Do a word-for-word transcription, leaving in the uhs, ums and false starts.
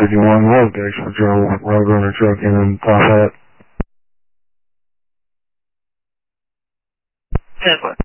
fifty-one, Road Gates Patrol, Roadrunner truck in and top hat. ten four.